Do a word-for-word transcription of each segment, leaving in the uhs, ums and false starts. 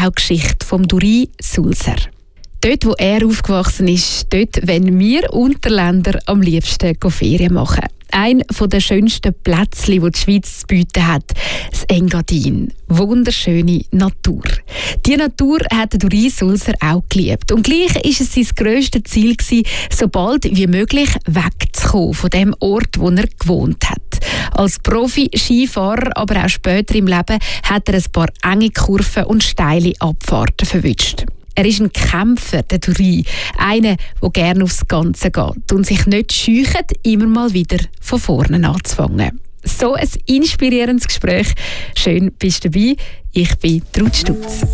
auch die Geschichte von Duri Sulzer. Dort, wo er aufgewachsen ist, dort wollen wir Unterländer am liebsten Ferien machen. Ein der schönsten Plätze, die die Schweiz zu bieten hat, das Engadin. Wunderschöne Natur. Die Natur hat Duri Sulzer auch geliebt. Und gleich war es sein grösstes Ziel, so bald wie möglich wegzukommen von dem Ort, wo er gewohnt hat. Als Profi-Skifahrer, aber auch später im Leben, hat er ein paar enge Kurven und steile Abfahrten verwünscht. Er ist ein Kämpfer, der Duri. Einer, der gerne aufs Ganze geht und sich nicht scheucht, immer mal wieder von vorne anzufangen. So ein inspirierendes Gespräch. Schön, bist du dabei. Ich bin Ruth Stutz.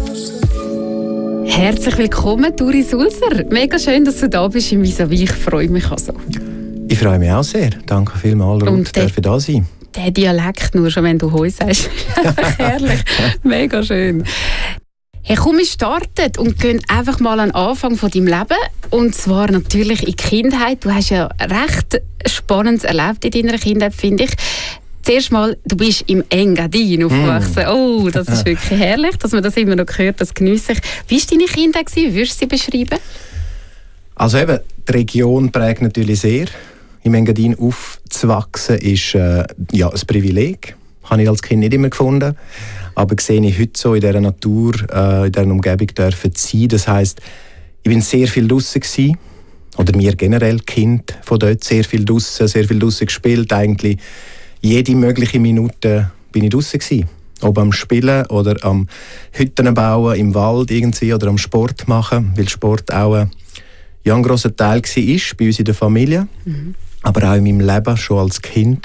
Herzlich willkommen, Duri Sulzer. Mega schön, dass du da bist im Vis-à-vis. Ich freue mich also. Ich freue mich auch sehr. Danke vielmals, Ruth, dass ich da sein. Der Dialekt, nur schon wenn du «Hoi» sagst. Herrlich. Mega schön. Hey, komm, wir starten und gehen einfach mal an den Anfang von deinem Leben. Und zwar natürlich in die Kindheit. Du hast ja recht Spannendes erlebt in deiner Kindheit, finde ich. Zuerst mal, du bist im Engadin aufgewachsen. Mm. Oh, das ist wirklich herrlich, dass man das immer noch hört, das geniesse ich. Wie war deine Kindheit? Wie würdest du sie beschreiben? Also eben, die Region prägt natürlich sehr. Im Engadin aufzuwachsen ist äh, ja, ein Privileg. Habe ich als Kind nicht immer gefunden. Aber sehe ich heute so in dieser Natur, äh, in dieser Umgebung dürfen sein. Das heisst, ich bin sehr viel draussen gsi, oder mir generell Kind von dort sehr viel draussen, sehr viel draussen gespielt. Eigentlich jede mögliche Minute bin ich draussen gsi. Ob am Spielen oder am Hütten bauen im Wald irgendwie oder am Sport machen, weil Sport auch ein, ja, ein grosser Teil war bei uns in der Familie, mhm. aber auch in meinem Leben schon als Kind.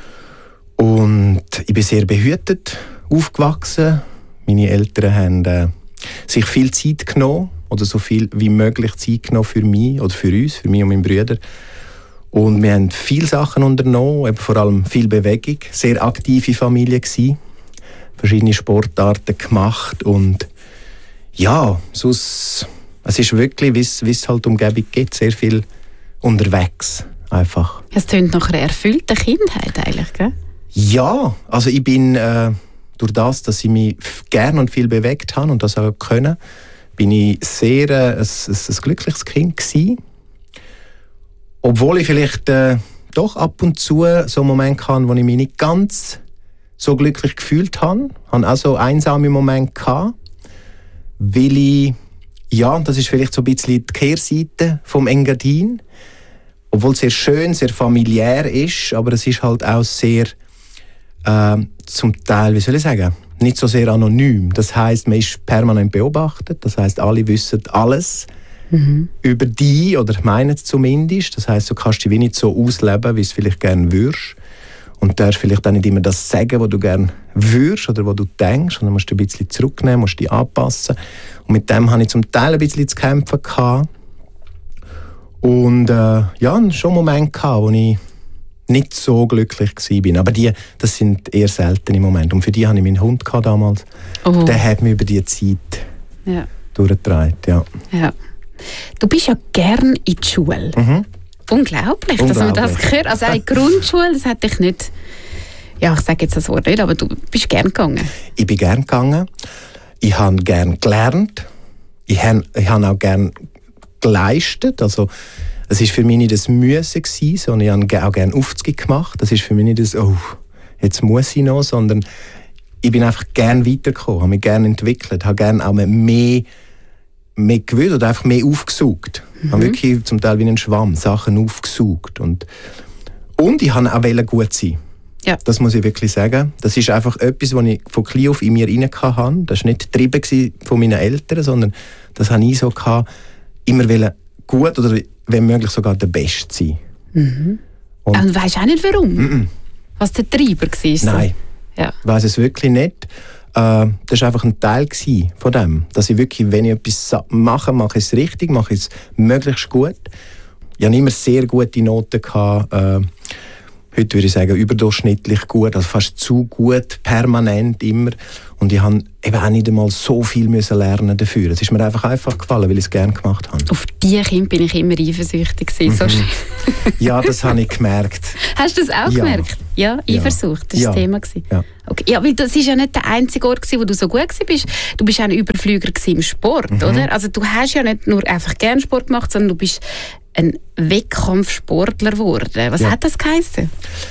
Und ich bin sehr behütet aufgewachsen. Meine Eltern haben äh, sich viel Zeit genommen oder so viel wie möglich Zeit genommen für mich oder für uns, für mich und meine Brüder. Und wir haben viele Sachen unternommen, eben vor allem viel Bewegung, sehr aktive Familie gewesen, verschiedene Sportarten gemacht und ja, sonst, es ist wirklich, wie es halt Umgebung gibt, sehr viel unterwegs einfach. Es klingt nach einer erfüllten Kindheit eigentlich, gell? Ja, also ich bin äh, durch das, dass ich mich gerne und viel bewegt habe und das auch können, bin ich sehr äh, ein, ein, ein glückliches Kind gewesen. Obwohl ich vielleicht äh, doch ab und zu so Momente hatte, wo ich mich nicht ganz so glücklich gefühlt habe. Ich hatte auch so einsame Momente gehabt, weil ich, ja, das ist vielleicht so ein bisschen die Kehrseite vom Engadin, obwohl es sehr schön, sehr familiär ist, aber es ist halt auch sehr Äh, zum Teil, wie soll ich sagen, nicht so sehr anonym. Das heisst, man ist permanent beobachtet. Das heisst, alle wissen alles mhm. über dich oder meinen es zumindest. Das heisst, du kannst dich wie nicht so ausleben, wie du es vielleicht gerne würdest. Und du darfst vielleicht auch nicht immer das sagen, was du gerne würdest oder was du denkst. Und dann musst du ein bisschen zurücknehmen, musst dich anpassen. Und mit dem hatte ich zum Teil ein bisschen zu kämpfen gehabt. Und äh, ja, schon Momente gehabt, wo ich nicht so glücklich war. Aber die, das sind eher seltene Momente. Und für die hatte ich meinen Hund damals. Oh. Der hat mich über diese Zeit ja. durchgetragen. Ja. Ja. Du bist ja gern in der Schule. Mhm. Unglaublich, dass man das gehört. Also eine Grundschule, das hätte ich nicht... Ja, ich sage jetzt das Wort nicht, aber du bist gern gegangen. Ich bin gern gegangen. Ich habe gern gelernt. Ich habe, ich habe auch gern geleistet. Also, es war für mich nicht das Müssen, sondern ich habe auch gerne Aufzüge gemacht. Das ist für mich nicht das, oh, jetzt muss ich noch, sondern ich bin einfach gerne weitergekommen, habe mich gerne entwickelt, habe gerne auch mehr, mehr gewusst oder einfach mehr aufgesaugt. Mhm. Ich habe wirklich zum Teil wie ein Schwamm Sachen aufgesaugt. Und, und ich wollte auch gut sein. Ja. Das muss ich wirklich sagen. Das ist einfach etwas, was ich von klein auf in mir rein hatte. Das war nicht getrieben von meinen Eltern, sondern das habe ich so gehabt, immer gut oder wenn möglich sogar der Beste sein. Mhm. Und, und weisst auch nicht warum? Mm-mm. Was der Treiber war? Nein, ja. Ich weiss es wirklich nicht. Äh, das war einfach ein Teil von dem. Dass ich wirklich, wenn ich etwas mache, mache ich es richtig, mache ich es möglichst gut. Ich hatte immer sehr gute Noten. Gehabt, äh, heute würde ich sagen, überdurchschnittlich gut, also fast zu gut, permanent immer. Und ich habe eben auch nicht einmal so viel müssen lernen dafür. Es ist mir einfach einfach gefallen, weil ich es gerne gemacht habe. Auf die Kinder bin ich immer eifersüchtig gewesen. Mhm. So ja, das habe ich gemerkt. Hast du das auch ja. gemerkt? Ja, Eifersucht, das war ja. das Thema gewesen. Ja. Okay. Ja, weil das ist ja nicht der einzige Ort gewesen, wo du so gut warst. Du bist auch ein Überflüger im Sport, mhm. oder? Also du hast ja nicht nur einfach gerne Sport gemacht, sondern du bist ein Wettkampfsportler geworden. Was ja. hat das geheißen?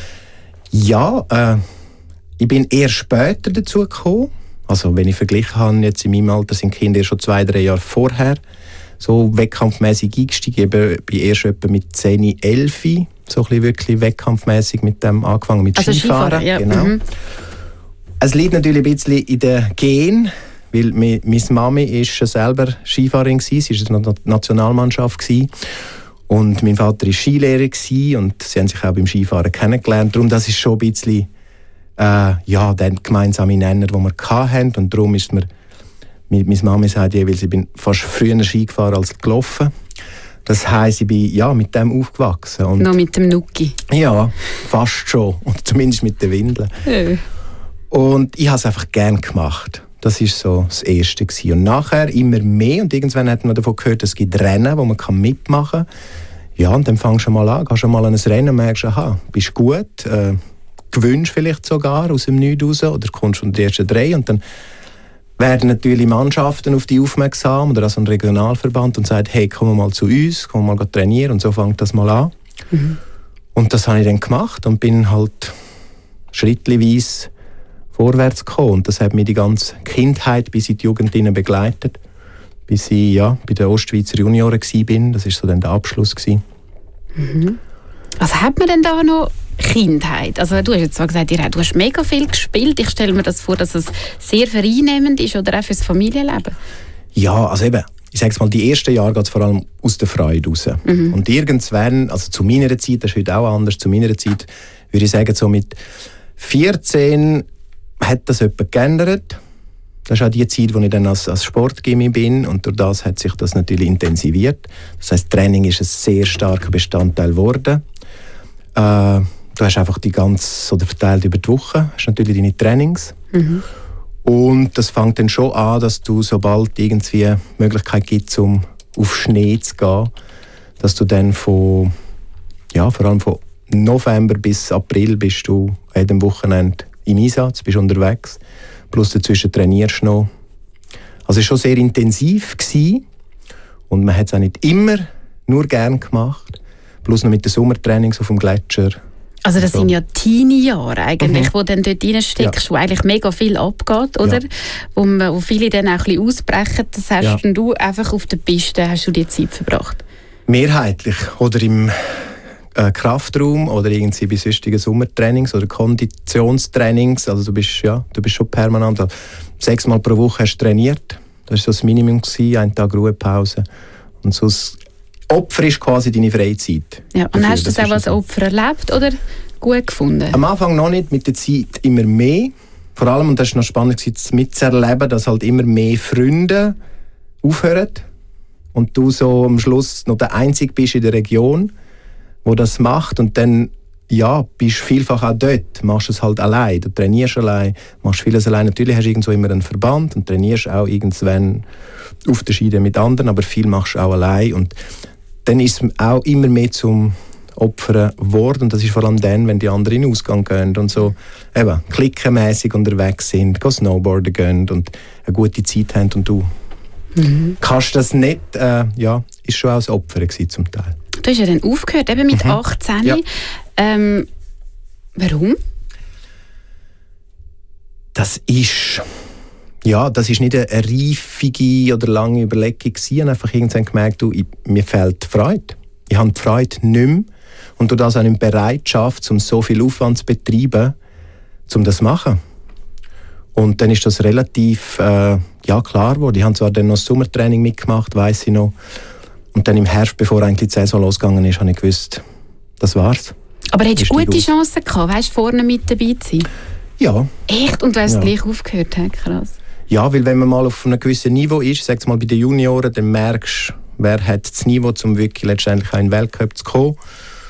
Ja, äh, ich bin eher später dazu gekommen. Also wenn ich verglichen habe, jetzt in meinem Alter sind die Kinder schon zwei, drei Jahre vorher so wettkampfmäßig eingestiegen. Ich bin erst etwa mit zehn, elf so ein bisschen wirklich wettkampfmäßig mit dem angefangen, mit also Skifahren. Skifahren ja. Genau. Mhm. Es liegt natürlich ein bisschen in den Gen, weil meine Mami ist selber Skifahrerin war, sie war in der Nationalmannschaft. Und mein Vater war Skilehrer und sie haben sich auch beim Skifahren kennengelernt. Darum das ist schon ein bisschen äh, ja, der gemeinsame Nenner, den wir hatten. Und darum ist mir, meine Mami sagt jeweils, ich bin fast früher Ski gefahren als gelaufen. Das heisst, ich bin ja, mit dem aufgewachsen. Und noch mit dem Nuki? Ja, fast schon. Und zumindest mit den Windeln. Ja. Und ich habe es einfach gerne gemacht. Das war so das Erste. Und nachher immer mehr. Und irgendwann hat man davon gehört, es gibt Rennen, wo man mitmachen kann. Ja, und dann fängst du mal an, gehst du mal an ein Rennen und merkst, aha, bist gut, äh, gewünscht vielleicht sogar aus dem Nichts raus oder kommst unter die ersten drei. Und dann werden natürlich Mannschaften auf dich aufmerksam oder also ein Regionalverband und sagen, hey, komm mal zu uns, komm mal trainieren. Und so fängt das mal an. Mhm. Und das habe ich dann gemacht und bin halt schrittweise vorwärts gekommen. Und das hat mich die ganze Kindheit bis in die Jugend begleitet. Bis ich ja, bei den Ostschweizer Junioren war. Das war so dann der Abschluss. Mhm. Was hat man denn da noch Kindheit? Also du hast jetzt zwar gesagt, du hast mega viel gespielt. Ich stelle mir das vor, dass es sehr vereinnehmend ist oder auch fürs Familienleben. Ja, also eben, ich sage es mal, die ersten Jahre geht es vor allem aus der Freude raus. Mhm. Und irgendwann, also zu meiner Zeit, das ist heute auch anders, zu meiner Zeit würde ich sagen, so mit vierzehn hat das etwas geändert. Das ist auch die Zeit, wo ich dann als, als Sportgymmi bin und durch das hat sich das natürlich intensiviert. Das heisst, Training ist ein sehr starker Bestandteil geworden. Äh, du hast einfach die ganze, oder verteilt über die Woche, hast natürlich deine Trainings. Mhm. Und das fängt dann schon an, dass du, sobald irgendwie die Möglichkeit gibt, um auf Schnee zu gehen, dass du dann von, ja, vor allem von November bis April bist du an jedem Wochenende im Einsatz, bist unterwegs. Plus dazwischen trainierst du noch. Also es war schon sehr intensiv gewesen. Und man hat es auch nicht immer nur gern gemacht. Plus noch mit den Sommertrainings auf dem Gletscher. Also das so. Sind ja Teenie-Jahre eigentlich, mhm. wo du dann dort reinsteckst, ja. Wo eigentlich mega viel abgeht, oder? Ja. Wo, wo viele dann auch ein bisschen ausbrechen. Das hast ja. du einfach auf der Piste, hast du die Zeit verbracht? Mehrheitlich. Oder im äh, Kraftraum oder irgendwie bei sonstigen Sommertrainings oder Konditionstrainings. Also du bist, ja, du bist schon permanent. Also, sechsmal pro Woche hast du trainiert. Das war so das Minimum gewesen, einen Tag Ruhepause. Und so das Opfer ist quasi deine Freizeit. Ja, und dafür, hast du das, das auch als Opfer erlebt oder gut gefunden? Am Anfang noch nicht, mit der Zeit immer mehr. Vor allem, und das war noch spannend mitzuerleben, dass halt immer mehr Freunde aufhören und du so am Schluss noch der Einzige bist in der Region, der das macht und dann ja, bist vielfach auch dort, machst es halt allein, du trainierst allein, machst vieles allein. Natürlich hast du irgendwo immer einen Verband und trainierst auch irgendwann auf der Schiene mit anderen, aber viel machst du auch allein und dann ist es auch immer mehr zum Opfern geworden und das ist vor allem dann, wenn die anderen in den Ausgang gehen und so eben klickenmässig unterwegs sind, gehen Snowboarden gehen und eine gute Zeit haben und du mhm. kannst das nicht, äh, ja, ist schon auch ein Opfer gewesen zum Teil. Du hast ja dann aufgehört, eben mit mhm. achtzehn. Ja. Ähm, warum? Das ist, ja, das ist nicht eine reifige oder lange Überlegung gewesen. Ich habe einfach irgendwann gemerkt, du, ich, mir fehlt die Freude. Ich habe die Freude nicht mehr und durch das auch nicht Bereitschaft, um so viel Aufwand zu betreiben, um das zu machen. Und dann ist das relativ äh, ja, klar geworden. Ich habe zwar dann noch das Sommertraining mitgemacht, weiss ich noch. Und dann im Herbst, bevor eigentlich die Saison losgegangen ist, habe ich gewusst, das war's. Aber hättest du gute Chancen gehabt, weißt, vorne mit dabei zu sein? Ja. Echt? Und du hast ja. gleich aufgehört? He? Krass. Ja, weil wenn man mal auf einem gewissen Niveau ist, sag's mal bei den Junioren, dann merkst du, wer hat das Niveau, um wirklich letztendlich auch in den Weltcup zu kommen.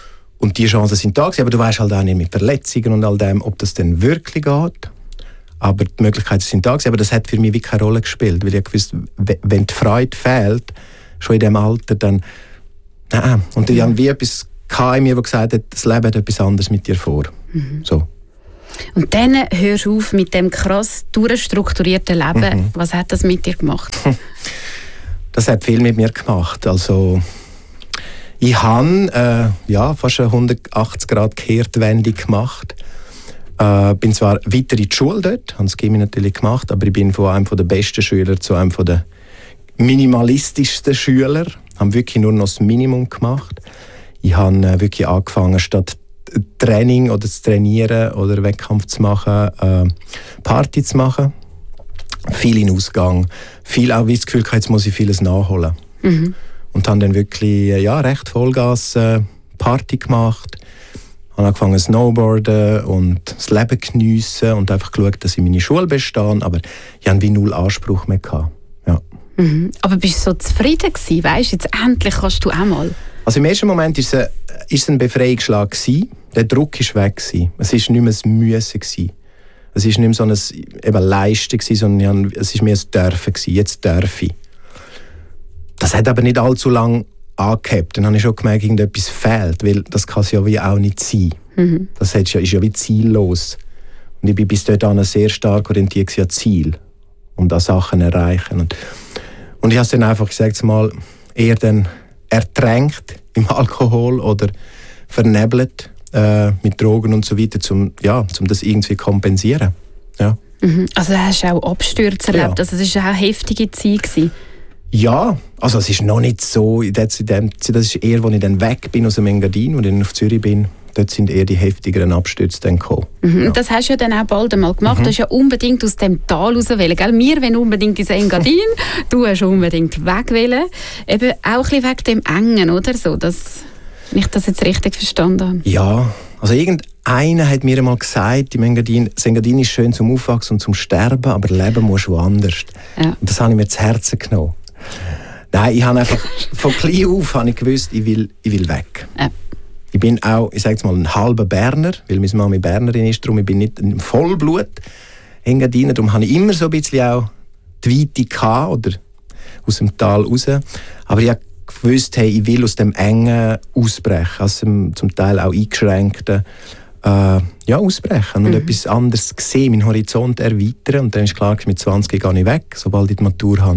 und die Chancen sind da gewesen, aber du weißt halt auch nicht mit Verletzungen und all dem, ob das denn wirklich geht. Aber die Möglichkeiten sind da gewesen, aber das hat für mich wirklich keine Rolle gespielt, weil ich gewusst, wenn die Freude fehlt, schon in diesem Alter, dann nein. Und ich habe wie etwas in mir, das gesagt hat, das Leben hat etwas anderes mit dir vor. Mhm. So. Und dann hörst du auf mit dem krass durchstrukturierten Leben. Mhm. Was hat das mit dir gemacht? Das hat viel mit mir gemacht. Also, ich habe äh, ja, fast eine hundertachtzig Grad Kehrtwende gemacht. Ich äh, bin zwar weiter in die Schule dort, habe das Gymnasium natürlich gemacht, aber ich bin von einem der besten Schüler zu einem der minimalistischsten Schüler. Ich habe wirklich nur noch das Minimum gemacht. Ich habe äh, wirklich angefangen, statt Training oder zu trainieren oder Wettkampf zu machen, äh, Party zu machen. Viel in Ausgang. Viel auch wie das Gefühl, jetzt muss ich vieles nachholen. Mhm. Und habe dann wirklich äh, ja, recht Vollgas äh, Party gemacht. Habe angefangen zu snowboarden und das Leben geniessen und einfach geschaut, dass ich meine Schule bestehe. Aber ich hatte wie null Anspruch mehr gehabt. Ja. Mhm. Aber bist du so zufrieden gewesen? Weißt, jetzt endlich kannst du auch mal. Also im ersten Moment war es ein, ist es ein Befreiungsschlag gewesen. Der Druck war weg gewesen. Es war nicht mehr ein Müssen gewesen. Es war nicht mehr so ein eben Leisten gewesen, sondern es war mehr ein Dürfen gewesen. Jetzt darf ich. Das hat aber nicht allzu lange angehabt. Dann habe ich schon gemerkt, irgendetwas fehlt, weil das kann es ja wie auch nicht sein. Mhm. Das ist ja, ist ja wie ziellos. Und ich bin bis dahin sehr stark orientiert an Ziel und an Sachen erreichen. Und, und ich habe es dann einfach gesagt, mal eher dann ertränkt im Alkohol oder vernebelt äh, mit Drogen und so weiter, um ja, um das irgendwie zu kompensieren. Ja. Mhm. Also hast du auch Abstürze erlebt? Ja. Also es war auch eine heftige Zeit gewesen. Ja, also es ist noch nicht so, das ist eher, als ich dann weg bin aus dem Engadin, als ich dann auf Zürich bin, dort sind eher die heftigeren Abstürze dann gekommen. Mhm. Ja. Das hast du ja dann auch bald einmal gemacht. Mhm. Du hast ja unbedingt aus dem Tal raus wollen. Gell? Wir wollen unbedingt ins Engadin, du hast unbedingt weg wollen. Eben auch ein bisschen wegen dem Engen, oder so, dass ich das jetzt richtig verstanden habe. Ja, also irgendeiner hat mir einmal gesagt, im Engadin, das Engadin ist schön zum Aufwachsen und zum Sterben, aber leben musst du woanders. Ja. Und das habe ich mir zu Herzen genommen. Nein, ich habe einfach von klein auf habe ich gewusst, ich will, ich will weg. Ja. Ich bin auch, ich sage jetzt mal, ein halber Berner, weil meine Mama Bernerin ist, darum ich bin nicht ein Vollblut Engadiner, darum habe ich immer so ein bisschen auch die Weite gehabt, oder aus dem Tal raus. Aber ich habe gewusst, hey, ich will aus dem Engen ausbrechen, aus dem zum Teil auch eingeschränkten äh, ja, ausbrechen und mhm. etwas anderes sehen, meinen Horizont erweitern. Und dann ist klar, mit zwanzig gehe ich weg, sobald ich die Matur habe.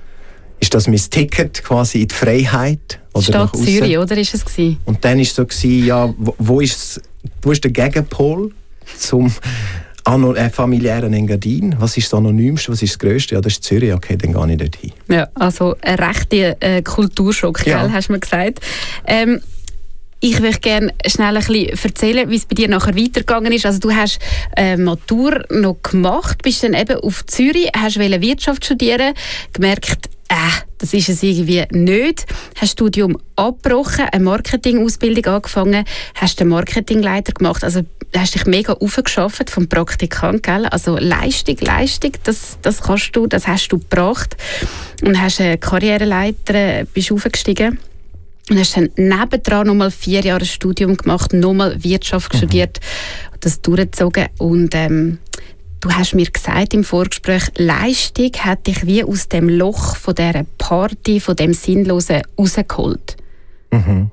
Ist das mein Ticket quasi in die Freiheit? Oder Stadt Zürich, oder ist es gewesen? Und dann war es so, gewesen, ja, wo, wo, ist, wo ist der Gegenpol zum ano, äh, familiären Engadin? Was ist das Anonymste, was ist das Grösste? Ja, das ist Zürich, okay, dann gehe ich dort hin. Ja, also ein rechter äh, Kulturschock, ja. Gell, hast du mir gesagt. Ähm, Ich möchte gerne schnell ein bisschen erzählen, wie es bei dir nachher weitergegangen ist. Also du hast äh, Matur noch gemacht, bist dann eben auf Zürich, hast Wirtschaft studieren, gemerkt, äh, das ist es irgendwie nicht. Hast das Studium abgebrochen, eine Marketingausbildung angefangen, hast den Marketingleiter gemacht, also hast dich mega aufgeschafft vom Praktikant, gell? Also Leistung, Leistung, das, das kannst du, das hast du gebracht und hast eine Karriereleiter, bist aufgestiegen. Und hast dann nebendran nochmal vier Jahre Studium gemacht, nochmal Wirtschaft mhm. studiert, das durchgezogen. Und ähm, du hast mir gesagt im Vorgespräch, Leistung hat dich wie aus dem Loch von dieser Party, von dem Sinnlosen rausgeholt. Mhm.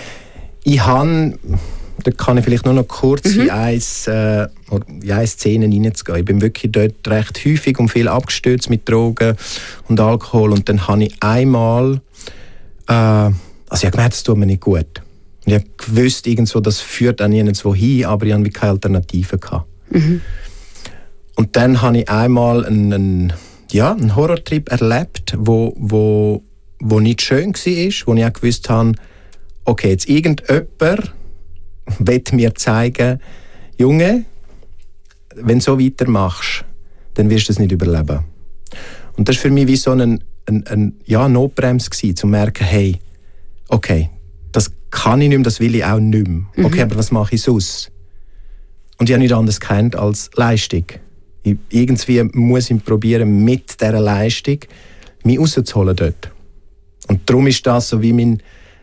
Ich habe, da kann ich vielleicht nur noch kurz mhm. in, eins, äh, in eine Szene hineinzugehen. Ich bin wirklich dort recht häufig und viel abgestürzt mit Drogen und Alkohol. Und dann habe ich einmal... Äh, Also ich habe gemerkt, das tut mir nicht gut. Ich habe gewusst, irgendwo, das führt auch nirgendwo hin, aber ich hatte keine Alternative gehabt. Mhm. Und dann habe ich einmal einen, einen, ja, einen Horrortrip erlebt, wo, wo, wo nicht schön war, wo ich auch gewusst habe, okay, jetzt irgendjemand will mir zeigen, Junge, wenn du so weitermachst, dann wirst du es nicht überleben. Und das war für mich wie so ein, ein, ein ja, Notbremse gewesen, um zu merken, hey, okay, das kann ich nicht mehr, das will ich auch nicht mehr. Okay, mhm. aber was mache ich sonst? Und ich habe nichts anderes gekannt als Leistung. Ich, irgendwie muss ich probieren, mit dieser Leistung mich rauszuholen dort. Und darum ist das so wie mein,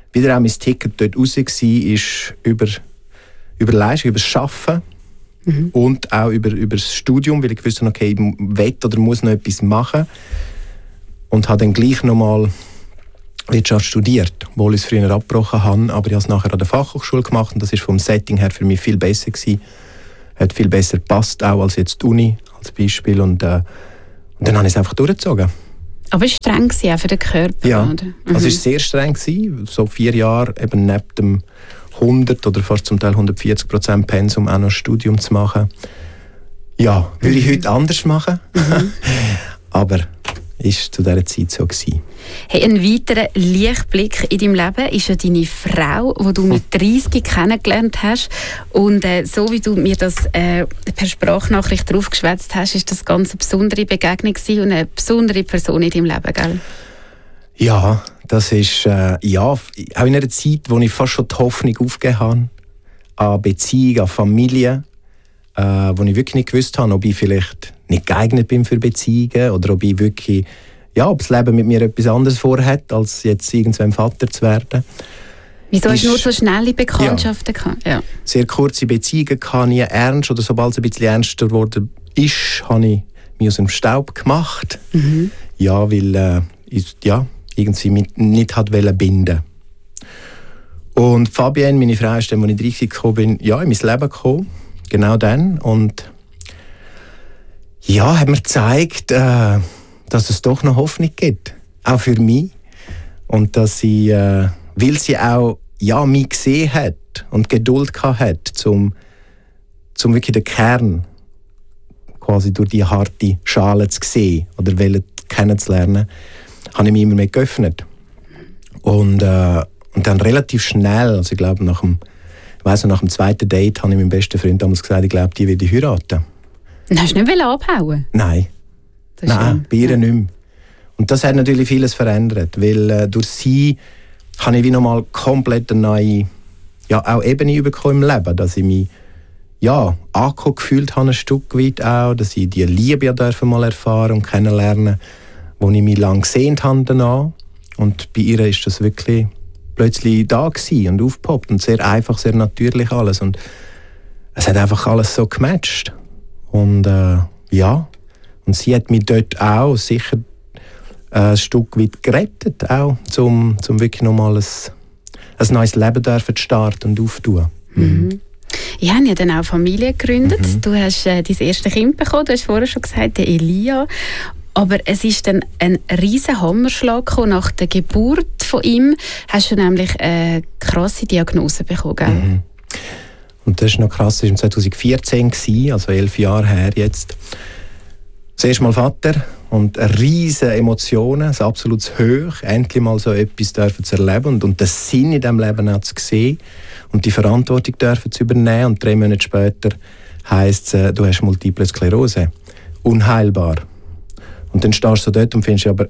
wieder auch mein Ticket dort raus war, ist über, über Leistung, über das Arbeiten mhm. und auch über, über das Studium, weil ich wusste, okay, ich will oder muss noch etwas machen. Und habe dann gleich nochmal Wirtschaft studiert, obwohl ich es früher abgebrochen habe, aber ich habe es nachher an der Fachhochschule gemacht und das war vom Setting her für mich viel besser gewesen. Hat viel besser gepasst, auch als jetzt die Uni als Beispiel und, äh, und dann habe ich es einfach durchgezogen. Aber es war streng auch für den Körper, ja, oder? Mhm. Also es war sehr streng gewesen, so vier Jahre eben neben dem hundert oder fast zum Teil hundertvierzig Prozent Pensum auch noch ein Studium zu machen. Ja, würde ich mhm. heute anders machen, mhm. aber ist zu dieser Zeit so gewesen. Hey, ein weiterer Lichtblick in deinem Leben ist ja deine Frau, die du mit dreißig kennengelernt hast. Und äh, so wie du mir das äh, per Sprachnachricht draufgeschwätzt hast, ist das ganz eine besondere Begegnung gewesen und eine besondere Person in deinem Leben, gell? Ja, das ist äh, ja, auch in einer Zeit, wo ich fast schon die Hoffnung aufgegeben habe, an Beziehung, an Familie, äh, wo ich wirklich nicht gewusst habe, ob ich vielleicht nicht geeignet bin für Beziehungen oder ob ich wirklich, ja, ob das Leben mit mir etwas anderes vorhat, als jetzt irgendwann Vater zu werden. Wieso hast du nur so schnelle Bekanntschaften ja, gehabt? Ja. Sehr kurze Beziehungen hatte nie ernst, oder sobald es ein bisschen ernster geworden ist, habe ich mich aus dem Staub gemacht. Mhm. Ja, weil äh, ich ja, irgendwie mit, nicht hat binden. Und Fabienne, meine Frau, ist dann, als ich dreißig gekommen bin, ja, in mein Leben gekommen. Genau dann. Und ja, hat mir gezeigt, äh, dass es doch noch Hoffnung gibt. Auch für mich. Und dass sie, äh, weil sie auch ja, mich gesehen hat und Geduld hat, um zum wirklich den Kern quasi durch die harte Schale zu sehen oder kennenzulernen, habe ich mich immer mehr geöffnet. Und, äh, und dann relativ schnell, also ich glaube, nach dem, ich weiss noch, nach dem zweiten Date habe ich meinem besten Freund damals gesagt, ich glaube, die will ich heiraten. Hast du nicht abhauen? Nein. Nein, bei ihr ja. nicht mehr. Und das hat natürlich vieles verändert, weil äh, durch sie habe ich wie nochmal komplett eine neue ja, auch Ebene bekommen im Leben, dass ich mich ja, angekommen gefühlt habe, ein Stück weit auch, dass ich die Liebe ja dürfen mal erfahren und kennenlernen, wo ich mich lange gesehnt habe danach. Und bei ihr ist das wirklich plötzlich da gewesen und aufgepoppt und sehr einfach, sehr natürlich alles. Und es hat einfach alles so gematcht. Und äh, ja, und sie hat mich dort auch sicher äh, ein Stück weit gerettet, auch, um, um wirklich nochmal ein, ein neues Leben dürfen zu starten und aufzutun. Mhm. Ich habe ja dann auch Familie gegründet. Mhm. Du hast äh, dein erste Kind bekommen, du hast vorher schon gesagt, der Elia. Aber es ist dann ein riesen Hammerschlag gekommen. Nach der Geburt von ihm hast du nämlich eine krasse Diagnose bekommen, gell? Mhm. Und das ist noch krass, das war zwanzig vierzehn, also elf Jahre her jetzt. Das erste Mal Vater und riesige Emotionen, ein absolutes Hoch, endlich mal so etwas dürfen zu erleben und, und den Sinn in diesem Leben auch zu sehen und die Verantwortung dürfen zu übernehmen. Und drei Monate später heisst es, du hast Multiple Sklerose. Unheilbar. Und dann stehst du dort und findest, aber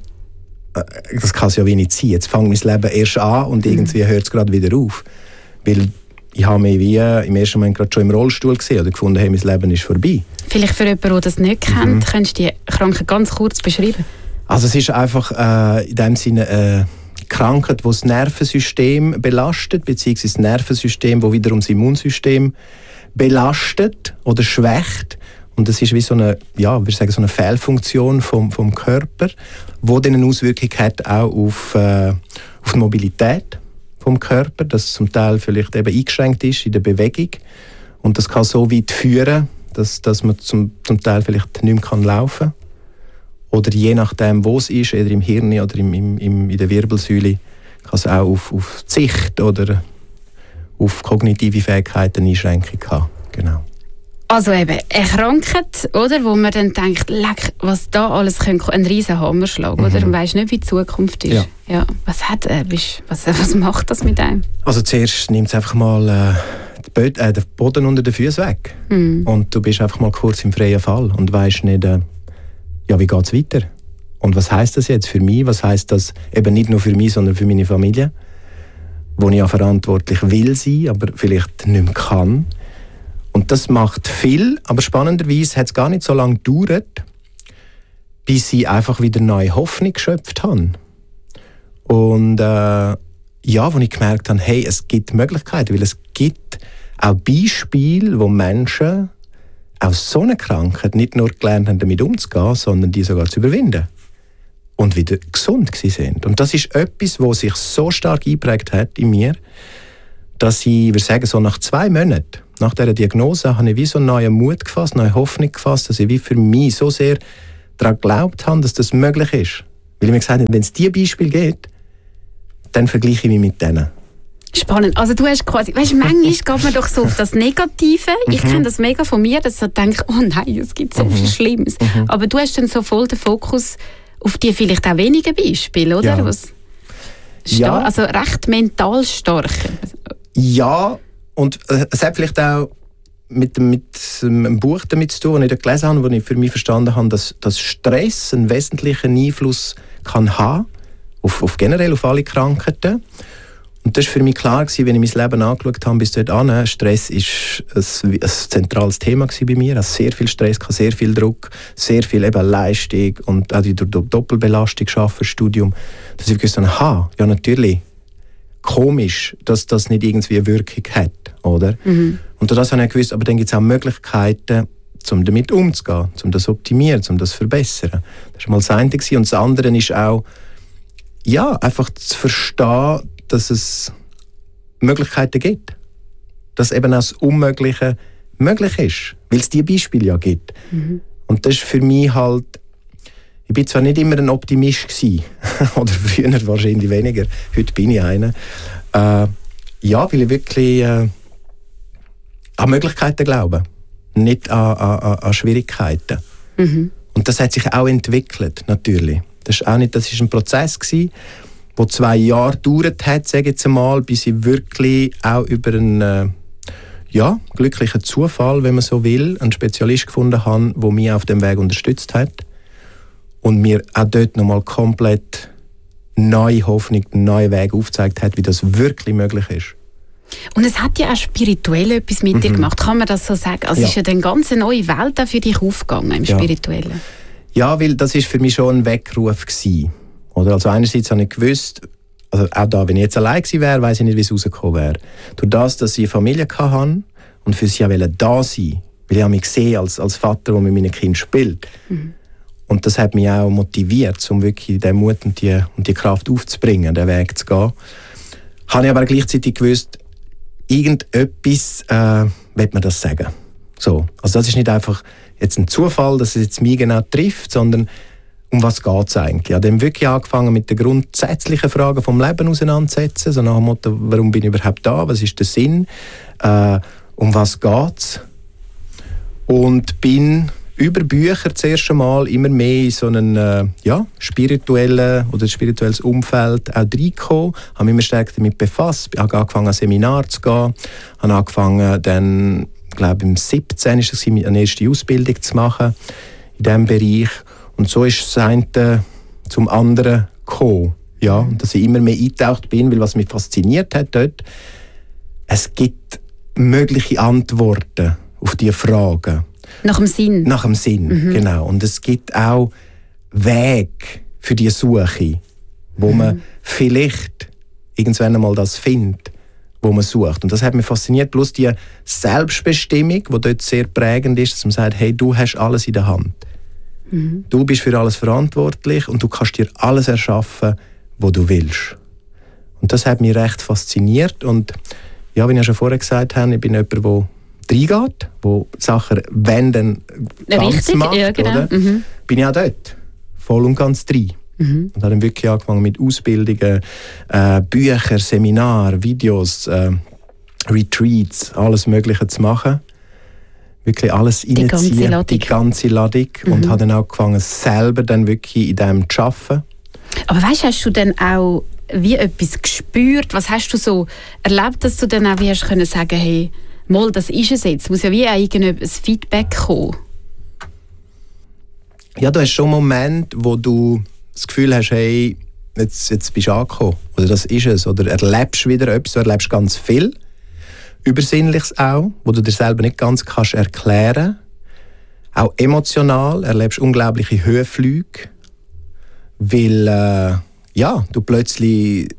das kann es ja wenig sein. Jetzt fängt mein Leben erst an und irgendwie hört es gerade wieder auf. Weil ich habe mich wie im ersten Moment gerade schon im Rollstuhl gesehen oder gefunden, hey, mein Leben ist vorbei. Vielleicht für jemanden, der das nicht kennt, mhm. könntest du die Krankheit ganz kurz beschreiben? Also es ist einfach äh, in dem Sinne eine Krankheit, die das Nervensystem belastet, beziehungsweise das Nervensystem, das wiederum das Immunsystem belastet oder schwächt. Und das ist wie so eine, ja, wir sagen so eine Fehlfunktion vom, vom Körper, die dann eine Auswirkung hat auch auf, äh, auf die Mobilität vom Körper, das zum Teil vielleicht eben eingeschränkt ist in der Bewegung. Und das kann so weit führen, dass, dass man zum, zum Teil vielleicht nicht mehr kann laufen kann. Oder je nachdem, wo es ist, entweder im Hirn oder im, im, im, in der Wirbelsäule, kann es auch auf, auf die Sicht oder auf kognitive Fähigkeiten eine Einschränkung haben. Genau. Also eben, eine Krankheit, oder, wo man dann denkt, leck, was da alles könnte, ein riesen Hammerschlag, mhm. oder? Man weiss nicht, wie die Zukunft ist. Ja. Ja. Was, hat, äh, was, was macht das mit einem? Also zuerst nimmt es einfach mal äh, Bö- äh, den Boden unter den Füßen weg. Mhm. Und du bist einfach mal kurz im freien Fall und weisst nicht, äh, ja, wie geht es weiter? Und was heisst das jetzt für mich? Was heisst das eben nicht nur für mich, sondern für meine Familie? Wo ich ja verantwortlich will sein, aber vielleicht nicht mehr kann. Und das macht viel, aber spannenderweise hat es gar nicht so lange gedauert, bis sie einfach wieder neue Hoffnung geschöpft haben. Und äh, ja, wo ich gemerkt habe, hey, es gibt Möglichkeiten, weil es gibt auch Beispiele, wo Menschen aus so einer Krankheit nicht nur gelernt haben, damit umzugehen, sondern die sogar zu überwinden und wieder gesund gewesen sind. Und das ist etwas, was sich so stark eingeprägt hat in mir, dass ich, ich würde sagen, so nach zwei Monaten nach dieser Diagnose habe ich wie so einen neuen Mut gefasst, eine neue Hoffnung gefasst, dass ich wie für mich so sehr daran geglaubt habe, dass das möglich ist. Weil ich mir gesagt habe, wenn es diese Beispiele gibt, dann vergleiche ich mich mit denen. Spannend. Also du hast quasi, weißt, manchmal geht man doch so auf das Negative. Ich kenne das mega von mir, dass ich denke, oh nein, es gibt so viel Schlimmes. Mhm. Aber du hast dann so voll den Fokus auf die vielleicht auch wenigen Beispiele, oder? Ja. Was Ja. Also recht mental stark. Ja, und äh, es hat vielleicht auch mit, mit einem Buch damit zu tun, das ich dort gelesen habe, wo ich für mich verstanden habe, dass, dass Stress einen wesentlichen Einfluss kann haben auf, auf generell auf alle Krankheiten. Und das war für mich klar, gewesen, wenn ich mein Leben angeschaut habe bis dorthin. Stress war ein, ein zentrales Thema bei mir. Also sehr viel Stress, sehr viel Druck, sehr viel eben Leistung und auch die Doppelbelastung, Arbeiten, Studium. Dass ich gewusst habe, aha, ja natürlich, komisch, dass das nicht irgendwie eine Wirkung hat, oder? Mhm. Und das habe ich gewusst, aber dann gibt es auch Möglichkeiten, um damit umzugehen, um das zu optimieren, um das zu verbessern. Das war mal das eine. Und das andere ist auch, ja, einfach zu verstehen, dass es Möglichkeiten gibt. Dass eben auch das Unmögliche möglich ist. Weil es diese Beispiele ja gibt. Mhm. Und das ist für mich halt, ich bin zwar nicht immer ein Optimist gewesen, oder früher wahrscheinlich weniger, heute bin ich einer. Äh, ja, weil ich wirklich äh, an Möglichkeiten glaube, nicht an, an, an Schwierigkeiten. Mhm. Und das hat sich auch entwickelt, natürlich. Das ist auch nicht, das ist ein Prozess gewesen, der zwei Jahre gedauert hat, sage ich jetzt einmal, bis ich wirklich auch über einen äh, ja, glücklichen Zufall, wenn man so will, einen Spezialist gefunden habe, der mich auf dem Weg unterstützt hat und mir auch dort nochmal komplett neue Hoffnung, einen neuen Weg aufgezeigt hat, wie das wirklich möglich ist. Und es hat ja auch spirituell etwas mit mhm. dir gemacht, kann man das so sagen? Also ja. Es ist ja eine ganz neue Welt auch für dich aufgegangen im Spirituellen. Ja, ja, weil das war für mich schon ein Weckruf gewesen. Oder? Also einerseits habe ich gewusst, also auch da, wenn ich jetzt allein gewesen wäre, weiss ich nicht, wie es rausgekommen wäre. Durch das, dass ich eine Familie hatte und für sie auch da sein, weil ich mich gesehen als, als Vater, der mit meinen Kindern spielt. Mhm. Und das hat mich auch motiviert, um wirklich den Mut und die, und die Kraft aufzubringen, den Weg zu gehen. Habe ich aber gleichzeitig gewusst, irgendetwas äh, will man das sagen. So. Also das ist nicht einfach jetzt ein Zufall, dass es jetzt mich genau trifft, sondern um was geht es eigentlich? Ich habe dann wirklich angefangen, mit den grundsätzlichen Fragen vom Leben auseinanderzusetzen. So nach dem Motto, warum bin ich überhaupt da? Was ist der Sinn? Äh, um was geht es? Und bin über Bücher zuerst einmal immer mehr in so einen äh, ja, spirituellen oder spirituelles Umfeld auch reingekommen. Habe mich immer stärker damit befasst. Ich habe angefangen, an Seminare zu gehen. Habe angefangen, dann, ich glaube, im siebzehn ist es, eine erste Ausbildung zu machen in diesem Bereich. Und so ist das eine zum anderen gekommen. Ja, und dass ich immer mehr eingetaucht bin, weil was mich fasziniert hat dort, es gibt mögliche Antworten auf diese Fragen. Nach dem Sinn. Nach dem Sinn, mhm. genau. Und es gibt auch Wege für die Suche, wo mhm. man vielleicht irgendwann einmal das findet, wo man sucht. Und das hat mich fasziniert. Plus die Selbstbestimmung, die dort sehr prägend ist, dass man sagt, hey, du hast alles in der Hand. Mhm. Du bist für alles verantwortlich und du kannst dir alles erschaffen, was du willst. Und das hat mich recht fasziniert. Und ja, wie ich ja schon vorher gesagt habe, ich bin jemand, der reingeht, der Sachen wenden ganz Richtig, macht. Ja, genau. Oder? Mhm. Bin ich auch dort, voll und ganz drin. Mhm. Und habe dann wirklich angefangen mit Ausbildungen, äh, Bücher, Seminare, Videos, äh, Retreats, alles Mögliche zu machen. Wirklich alles die reinziehen, ganze Ladung. die ganze Ladung. Mhm. Und habe dann auch angefangen, selber dann wirklich in dem zu arbeiten. Aber weißt, hast du dann auch wie etwas gespürt? Was hast du so erlebt, dass du dann auch wie hast können sagen, hey, mal, das ist es jetzt. Es muss ja wie ein Feedback kommen. Ja, du hast schon Momente, wo du das Gefühl hast, hey, jetzt, jetzt bist du angekommen. Oder das ist es. Oder erlebst wieder etwas, du erlebst ganz viel. Übersinnliches auch, wo du dir selber nicht ganz kannst erklären. Auch emotional erlebst unglaubliche Höhenflüge. Weil, äh, ja, du plötzlich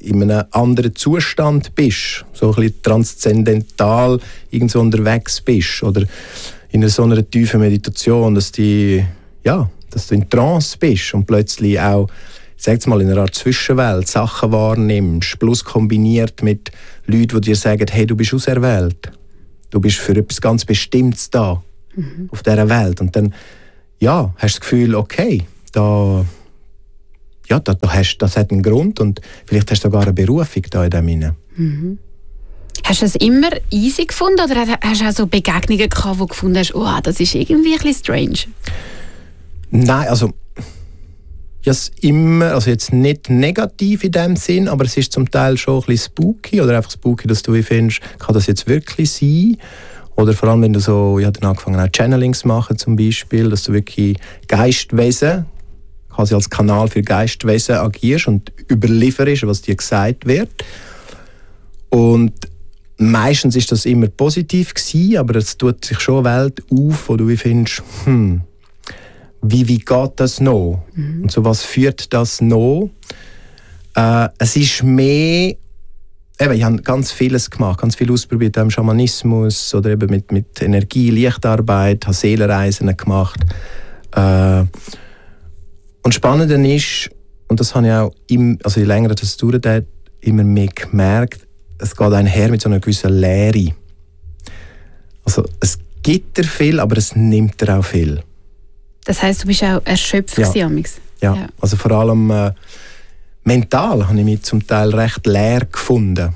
in einem anderen Zustand bist, so ein bisschen transzendental irgendwo unterwegs bist oder in so einer tiefen Meditation, dass, die, ja, dass du in Trance bist und plötzlich auch, sag mal, in einer Art Zwischenwelt Sachen wahrnimmst, plus kombiniert mit Leuten, die dir sagen, hey, du bist auserwählt, du bist für etwas ganz Bestimmtes da, mhm. auf dieser Welt. Und dann ja, hast du das Gefühl, okay, da, ja, da, da hast, das hat einen Grund und vielleicht hast du sogar eine Berufung da in dem hinein. Mhm. Hast du es immer easy gefunden oder hast du auch so Begegnungen gehabt, wo du gefunden hast, oh, das ist irgendwie ein bisschen strange? Nein, also ja, es immer, also jetzt nicht negativ in dem Sinn, aber es ist zum Teil schon ein bisschen spooky oder einfach spooky, dass du findest, kann das jetzt wirklich sein? Oder vor allem, wenn du so, ich habe dann angefangen auch Channelings zu machen zum Beispiel, dass du wirklich Geistwesen, quasi als Kanal für Geistwesen agierst und überlieferst, was dir gesagt wird. Und meistens ist das immer positiv gewesen, aber es tut sich schon eine Welt auf, wo du findest, hm, wie, wie geht das noch? Mhm. Und so was führt das noch? Äh, es ist mehr Eben, ich habe ganz vieles gemacht, ganz viel ausprobiert im Schamanismus oder eben mit, mit Energie, Lichtarbeit, habe Seelenreisen gemacht. Äh, und spannend ist, und das habe ich auch, im, also je länger das dauert, immer mehr gemerkt, es geht einher mit so einer gewissen Leere. Also es gibt dir viel, aber es nimmt dir auch viel. Das heisst, du bist auch erschöpft? Ja, ja. ja. Also vor allem äh, mental habe ich mich zum Teil recht leer gefunden.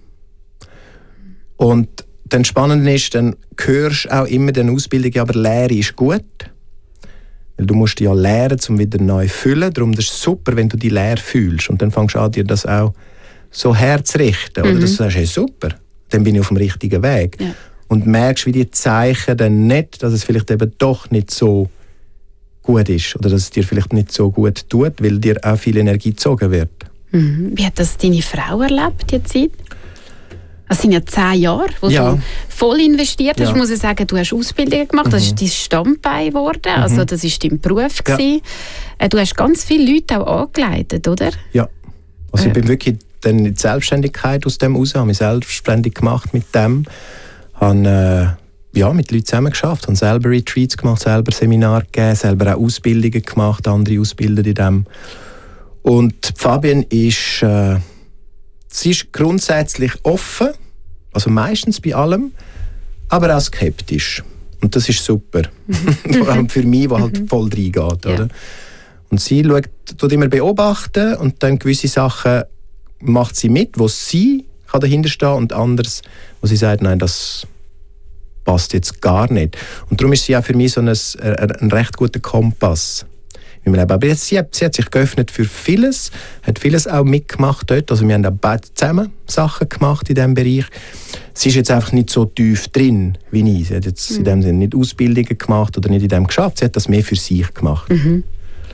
Und dann spannend ist, dann hörst du auch immer den Ausbildung, aber Lehre ist gut. Weil du musst dich ja lehren, um wieder neu zu füllen. Darum ist es super, wenn du dich leer fühlst. Und dann fängst du an, dir das auch so herzurichten. Mhm. Oder dass du sagst, hey, super, dann bin ich auf dem richtigen Weg. Ja. Und merkst, wie die Zeichen dann nicht, dass es vielleicht eben doch nicht so gut ist oder dass es dir vielleicht nicht so gut tut, weil dir auch viel Energie gezogen wird. Mhm. Wie hat das deine Frau erlebt, die Zeit? Das sind ja zehn Jahre, wo ja. du voll investiert hast. Ja. Ich muss sagen, du hast Ausbildungen gemacht, mhm. das ist dein Standbein geworden, mhm. also das war dein Beruf. Ja. Du hast ganz viele Leute auch angeleitet, oder? Ja, also äh. ich bin wirklich dann in die Selbstständigkeit aus dem raus, habe mich selbstständig gemacht mit dem, habe äh, ja, mit Leuten zusammen geschafft, habe selber Retreats gemacht, selber Seminare gegeben, selber auch Ausbildungen gemacht, andere ausgebildet in dem. Und Fabienne ist, äh, sie ist grundsätzlich offen, also meistens bei allem, aber auch skeptisch. Und das ist super. Vor allem für mich, der halt voll reingeht. Oder? Ja. Und sie schaut, tut immer beobachten und dann gewisse Sachen macht sie mit, wo sie kann dahinter stehen und anderes, wo sie sagt, nein, das passt jetzt gar nicht. Und darum ist sie auch für mich so ein, ein recht guter Kompass. Aber jetzt, sie, hat, sie hat sich geöffnet für vieles, hat vieles auch mitgemacht dort. Also wir haben auch beide zusammen Sachen gemacht in diesem Bereich. Sie ist jetzt einfach nicht so tief drin wie ich. Sie hat jetzt mhm. in dem Sinne nicht Ausbildungen gemacht oder nicht in dem geschafft. Sie hat das mehr für sich gemacht. Mhm.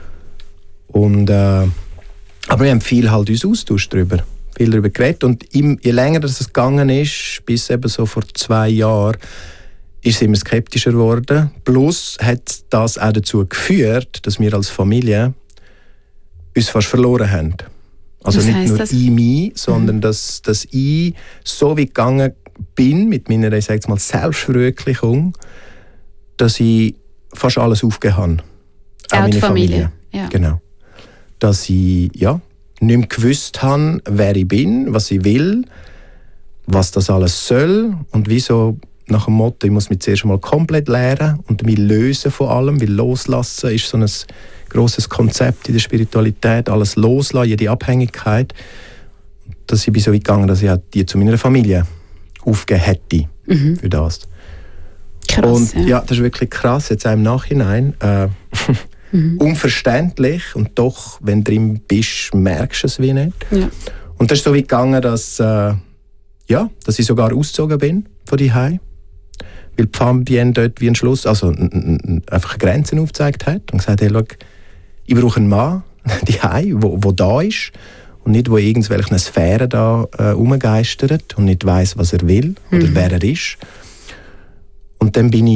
Und, äh, aber wir haben viel halt uns austauscht darüber, viel darüber geredet. Und im, je länger das es gegangen ist, bis eben so vor zwei Jahren, ist sie immer skeptischer geworden. Plus hat das auch dazu geführt, dass wir als Familie uns fast verloren haben. Also Was nicht nur das? ich mich, sondern mhm. dass, dass ich so weit gegangen bin mit meiner, ich sage jetzt mal, Selbstverwirklichung, dass ich fast alles aufgegeben habe. Auch, auch meine Familie. Familie. Ja. Genau. Dass ich ja, nicht mehr gewusst habe, wer ich bin, was ich will, was das alles soll und wieso. Nach dem Motto, ich muss mich zuerst mal komplett lernen und mich lösen von allem, weil loslassen ist so ein grosses Konzept in der Spiritualität, alles loslassen, jede Abhängigkeit. Dass ich bin so weit gegangen, dass ich auch die zu meiner Familie aufgegeben hätte mhm. für das. Krass, und ja. ja, das ist wirklich krass, jetzt auch im Nachhinein. Äh, mhm. Unverständlich und doch, wenn du drin bist, merkst du es wie nicht. Ja. Und das ist so weit gegangen, dass, äh, ja, dass ich sogar ausgezogen bin von daheim. Weil die Fabienne dort wie ein Schluss, also n- n- einfach Grenzen aufgezeigt hat und gesagt, hey, schau, ich brauche einen Mann, daheim, wo, wo da ist und nicht, wo irgendwelche Sphären da äh, rumgeistert und nicht weiss, was er will oder mhm. wer er ist. Und dann bin ich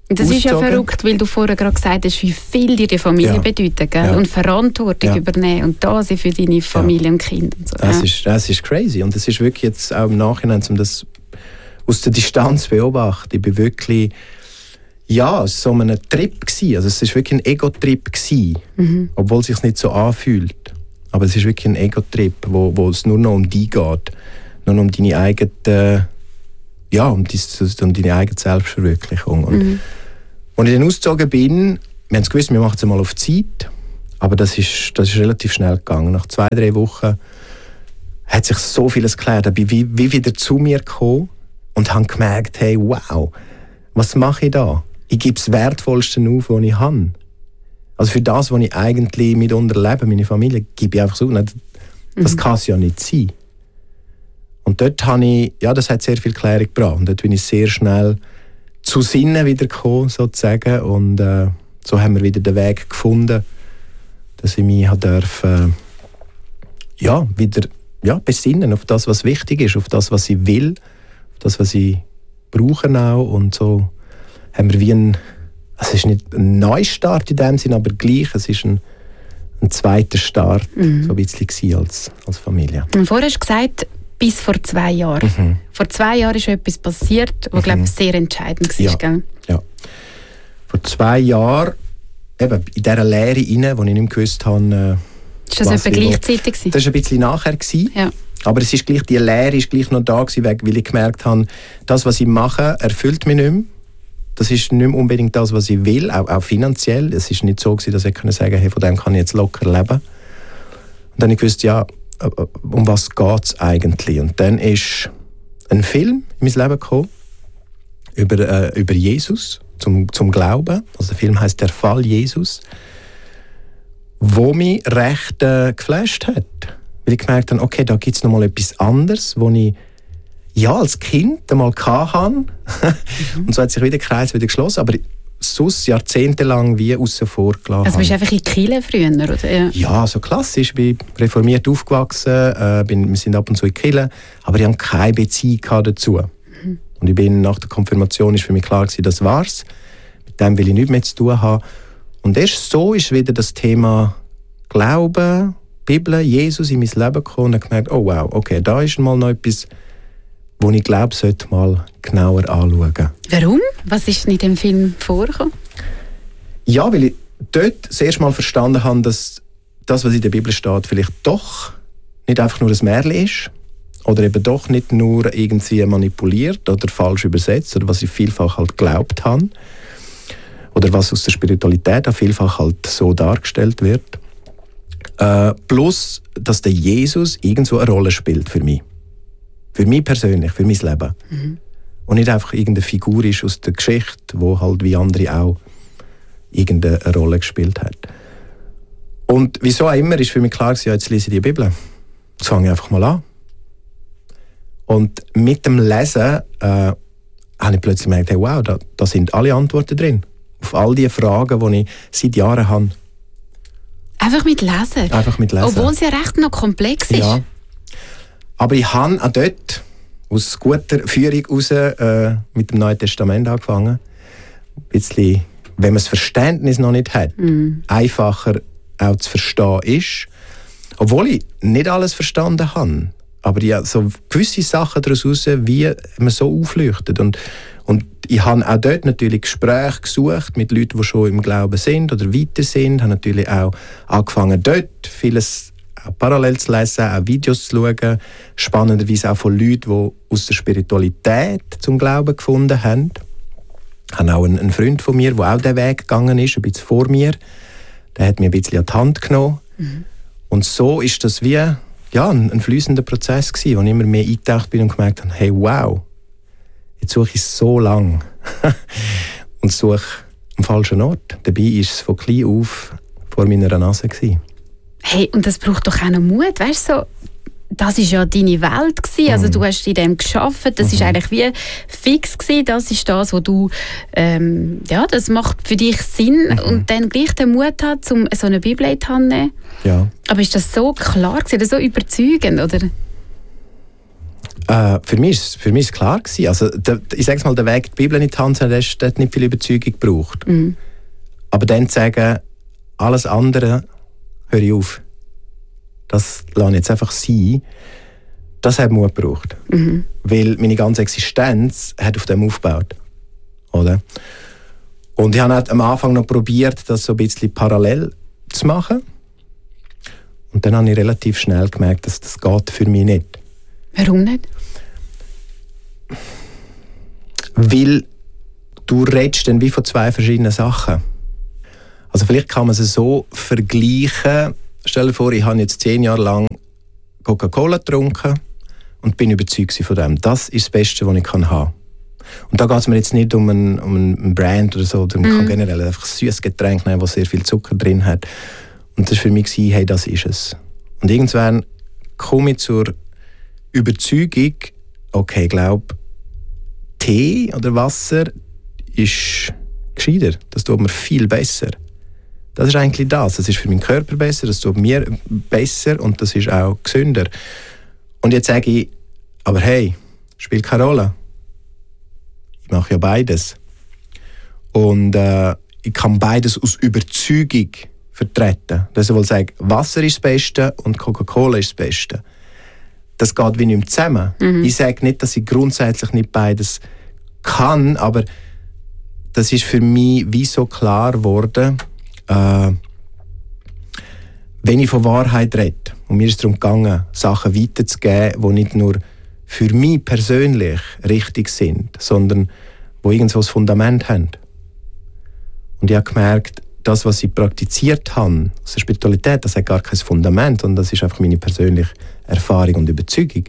Das ist ja verrückt, weil du vorher gerade gesagt hast, wie viel dir die Familie ja. bedeutet, gell? Ja. Und Verantwortung ja. übernehmen und da sein für deine Familie ja. und Kinder. Und so. das, ja. ist, das ist crazy und es ist wirklich jetzt auch im Nachhinein, um das aus der Distanz zu beobachten, ich bin wirklich ja, es war so ein Trip gewesen. Also es war wirklich ein Ego-Trip gewesen, mhm. obwohl es sich nicht so anfühlt. Aber es ist wirklich ein Ego-Trip, wo, wo es nur noch um dich geht, nur noch um deine eigene, ja, um, die, um deine eigene Selbstverwirklichung. Und mhm. als ich dann ausgezogen bin, wir haben es gewusst, wir machen es mal auf Zeit, aber das ist, das ist relativ schnell gegangen. Nach zwei, drei Wochen hat sich so vieles geklärt. Ich bin wie, wie wieder zu mir gekommen und habe gemerkt, hey, wow, was mache ich da? Ich gebe das Wertvollste auf, was ich habe. Also für das, was ich eigentlich mitunter lebe, meine Familie, gebe ich einfach so. Das mhm. kann es ja nicht sein. Und dort habe ich, ja, das hat sehr viel Klärung gebracht. Und dort bin ich sehr schnell zu Sinnen wieder gekommen, sozusagen. Und äh, so haben wir wieder den Weg gefunden, dass ich mich darf, äh, ja, wieder ja, besinnen auf das, was wichtig ist, auf das, was ich will, auf das, was ich brauche auch. Und so haben wir wie ein, es ist nicht ein Neustart in dem Sinn, aber gleich, es ist ein, ein zweiter Start, mhm. so ein bisschen als, als Familie. Und vorher hast du gesagt, bis vor zwei Jahren. Mhm. Vor zwei Jahren ist etwas passiert, was, mhm. glaube ich, sehr entscheidend war. Ja. Gell? Ja. Vor zwei Jahren, eben in dieser Lehre rein, wo ich nicht mehr gewusst habe, äh, ist das etwa gleichzeitig? Das war ein bisschen nachher. Ja. Aber es ist gleich, die Lehre ist gleich noch da gewesen, weil ich gemerkt habe, das, was ich mache, erfüllt mich nicht mehr. Das ist nicht mehr unbedingt das, was ich will, auch, auch finanziell. Es ist nicht so gewesen, dass ich sagen konnte, hey, von dem kann ich jetzt locker leben. Und dann habe ich gewusst, ja, um was geht es eigentlich? Und dann ist ein Film in mein Leben gekommen über, äh, über Jesus, zum, zum Glauben. Also der Film heisst «Der Fall Jesus», wo mich recht äh, geflasht hat. Weil ich gemerkt habe, okay, da gibt es noch mal etwas anderes, wo ich ja, als Kind einmal hatte. Mhm. Und so hat sich wieder der Kreis wieder geschlossen. Aber sonst jahrzehntelang wie außen vor gelassen. Also bist du einfach in Kirche früher, oder? Ja, ja, so klassisch. Ich bin reformiert aufgewachsen, äh, bin, wir sind ab und zu in Kirche, aber ich hatte keine Beziehung dazu. Mhm. Und ich bin, nach der Konfirmation war für mich klar, das war's. Mit dem will ich nichts mehr zu tun haben. Und erst so ist wieder das Thema Glauben, Bibel, Jesus in mein Leben gekommen und habe gemerkt, oh wow, okay, da ist mal noch etwas, wo ich glaube, sollte mal genauer anschauen. Warum? Was ist in dem Film vorgekommen? Ja, weil ich dort das erste Mal verstanden habe, dass das, was in der Bibel steht, vielleicht doch nicht einfach nur ein Märchen ist oder eben doch nicht nur irgendwie manipuliert oder falsch übersetzt oder was ich vielfach halt geglaubt habe oder was aus der Spiritualität auch vielfach halt so dargestellt wird. Äh, plus, dass der Jesus irgendwo eine Rolle spielt für mich. Für mich persönlich, für mein Leben. Mhm. Und nicht einfach irgendeine Figur ist aus der Geschichte, die halt wie andere auch irgendeine Rolle gespielt hat. Und wieso auch immer ist für mich klar, ja, jetzt lese ich die Bibel. Jetzt fange ich einfach mal an. Und mit dem Lesen äh, habe ich plötzlich gemerkt, hey, wow, da, da sind alle Antworten drin. Auf all die Fragen, die ich seit Jahren habe. Einfach mit Lesen? Einfach mit Lesen. Obwohl es ja recht noch komplex ist. Ja. Aber ich habe auch dort aus guter Führung heraus äh, mit dem Neuen Testament angefangen. Ein bisschen, wenn man das Verständnis noch nicht hat, mm. einfacher auch zu verstehen ist. Obwohl ich nicht alles verstanden habe. Aber ja, so gewisse Sachen daraus heraus, wie man so aufleuchtet. Und, und ich habe auch dort natürlich Gespräche gesucht mit Leuten, die schon im Glauben sind oder weiter sind. Ich habe natürlich auch angefangen, dort vieles auch parallel zu lesen, auch Videos zu schauen. Spannenderweise auch von Leuten, die aus der Spiritualität zum Glauben gefunden haben. Ich habe auch einen, einen Freund von mir, der auch diesen Weg gegangen ist, ein bisschen vor mir. Der hat mir ein bisschen an die Hand genommen. Mhm. Und so ist das wie ja, ein, ein fließender Prozess gewesen, wo ich immer mehr eingetaucht bin und gemerkt habe, hey, wow, jetzt suche ich so lange und suche am falschen Ort. Dabei war es von klein auf vor meiner Nase gewesen. Hey, und das braucht doch auch noch Mut, weißt du, so, das war ja deine Welt gewesen, also mhm. du hast in dem gearbeitet, das mhm. ist eigentlich wie fix gewesen, das ist das, was du, ähm, ja, das macht für dich Sinn mhm. und dann gleich den Mut hat, um so eine Bibel in die Hand zu nehmen. Ja. Aber ist das so klar gewesen, so überzeugend, oder? Äh, für mich ist für mich ist klar gewesen. Also der, ich sage mal, der Weg, die Bibel in die Hand zu nehmen, der hat nicht viel Überzeugung gebraucht. Mhm. Aber dann zu sagen, alles andere höre ich auf. Das lasse ich jetzt einfach sein. Das hat Mut gebraucht. Mhm. Weil meine ganze Existenz hat auf dem aufgebaut. Oder? Und ich habe halt am Anfang noch probiert, das so ein bisschen parallel zu machen. Und dann habe ich relativ schnell gemerkt, dass das geht für mich nicht. Warum nicht? Weil du redest dann wie von zwei verschiedenen Sachen. Also vielleicht kann man es so vergleichen. Stell dir vor, ich habe jetzt zehn Jahre lang Coca-Cola getrunken und bin überzeugt von dem. Das ist das Beste, was ich haben kann. Und da geht es mir jetzt nicht um einen, um einen Brand oder so. Man mm. kann generell einfach ein süßes Getränk nehmen, das sehr viel Zucker drin hat. Und das war für mich, hey, das ist es. Und irgendwann komme ich zur Überzeugung, okay, ich glaube, Tee oder Wasser ist gescheiter. Das tut mir viel besser. Das ist eigentlich das. Das ist für meinen Körper besser, das tut mir besser und das ist auch gesünder. Und jetzt sage ich, aber hey, spielt keine Rolle. Ich mache ja beides. Und äh, ich kann beides aus Überzeugung vertreten. Das soll sagen, Wasser ist das Beste und Coca-Cola ist das Beste. Das geht wie nicht mehr zusammen. Mhm. Ich sage nicht, dass ich grundsätzlich nicht beides kann, aber das ist für mich wie so klar geworden, äh, wenn ich von Wahrheit rede, und mir ist es darum gegangen, Sachen weiterzugeben, die nicht nur für mich persönlich richtig sind, sondern die irgendwo ein Fundament haben. Und ich habe gemerkt, das, was ich praktiziert habe, aus der Spiritualität, das hat gar kein Fundament, und das ist einfach meine persönliche Erfahrung und Überzeugung.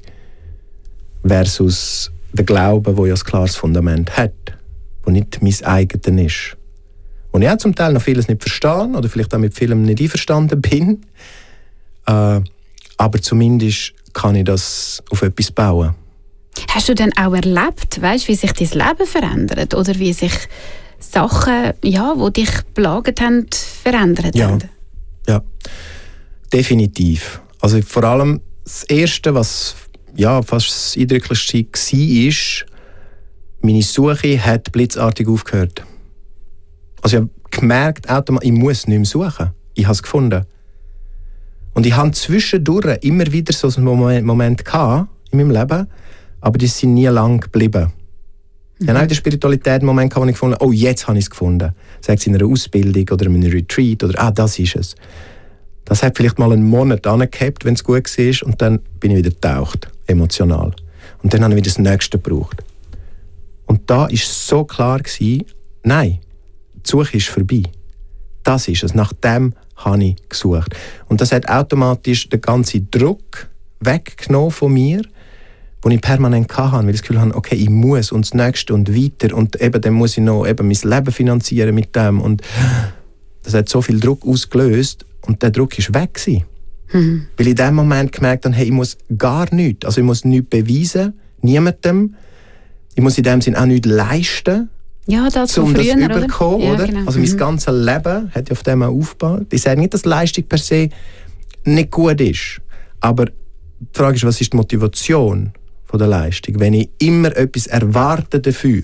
Versus der Glaube, der ja ein klares Fundament hat, der nicht mein eigenes ist. Und ich auch zum Teil noch vieles nicht verstehe oder vielleicht auch mit vielem nicht einverstanden bin. Äh, aber zumindest kann ich das auf etwas bauen. Hast du denn auch erlebt, weißt, wie sich dein Leben verändert? Oder wie sich Sachen, ja, die dich plagt haben, verändert ja. haben? Ja, definitiv. Also vor allem das Erste, was ja, fast das Eindrücklichste war, ist, meine Suche hat blitzartig aufgehört. Also ich habe gemerkt, ich muss nicht mehr suchen. Ich habe es gefunden. Und ich hatte zwischendurch immer wieder so einen Moment, Moment gehabt in meinem Leben, aber die sind nie lang geblieben. Mhm. Ich hatte auch in der Spiritualität einen Moment gehabt, wo ich gefunden habe, oh, jetzt habe ich es gefunden. Sei es in einer Ausbildung oder in einem Retreat oder ah, das ist es. Das hat vielleicht mal einen Monat angehabt, wenn es gut war, und dann bin ich wieder getaucht, emotional. Und dann habe ich wieder das Nächste gebraucht. Und da war so klar gewesen, nein, die Suche ist vorbei. Das ist es. Nach dem habe ich gesucht. Und das hat automatisch den ganzen Druck weggenommen von mir, den ich permanent hatte, weil ich das Gefühl hatte, okay, ich muss und das Nächste und weiter und eben dann muss ich noch eben mein Leben finanzieren mit dem. Und das hat so viel Druck ausgelöst und der Druck war weg gewesen. Mhm. Weil ich in dem Moment gemerkt habe, hey, ich muss gar nichts. Also ich muss nichts beweisen, niemandem. Ich muss in dem Sinne auch nichts leisten, ja, das um früher, das überzukommen. Ja, oder? genau. Also mhm. mein ganzes Leben hat ja auf dem auch aufgebaut. Ich sage nicht, dass Leistung per se nicht gut ist. Aber die Frage ist, was ist die Motivation von der Leistung? Wenn ich immer etwas erwarte dafür,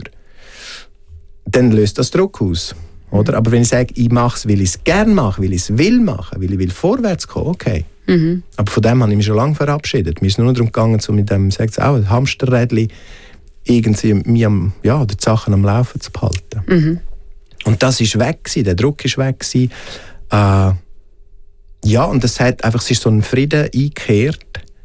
dann löst das Druck aus. Oder? Aber wenn ich sage, ich mache es, weil ich es gerne mache, weil ich es will machen, weil ich will vorwärts kommen, okay. Mhm. Aber von dem habe ich mich schon lange verabschiedet. Mir ist nur darum gegangen, so mit dem, sagt auch, ein Hamsterrädchen irgendwie mir am, ja, die Sachen am Laufen zu behalten. Mhm. Und das ist weg gewesen, der Druck ist weg gewesen. Äh, ja, und das hat einfach, es ist so ein Frieden eingekehrt,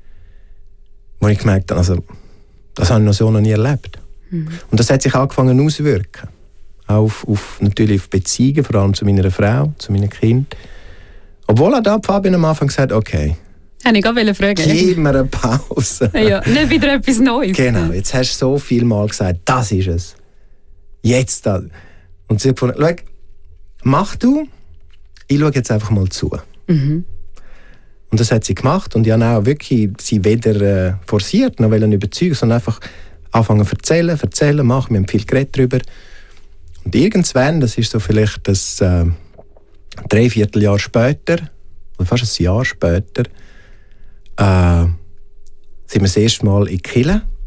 wo ich gemerkt habe, also, das habe ich noch so noch nie erlebt. Mhm. Und das hat sich angefangen auszuwirken. Auf, auf, natürlich auf Beziehungen, vor allem zu meiner Frau, zu meinen Kindern. Obwohl auch da Fabian am Anfang gesagt hat, okay, habe ich gerade fragen. Gib mir eine Pause. Ja, nicht wieder etwas Neues. Genau, jetzt hast du so viel Mal gesagt, das ist es. Jetzt das. Und sie hat gefunden, schau, mach du, ich schaue jetzt einfach mal zu. Mhm. Und das hat sie gemacht und ich habe auch wirklich sie weder äh, forciert, noch wollen überzeugen, sondern einfach anfangen zu erzählen, erzählen, machen, wir haben viel geredet darüber. Und irgendwann, das ist so vielleicht das äh, Dreivierteljahr später, oder fast ein Jahr später, Äh, sind wir das erste Mal in die Kirche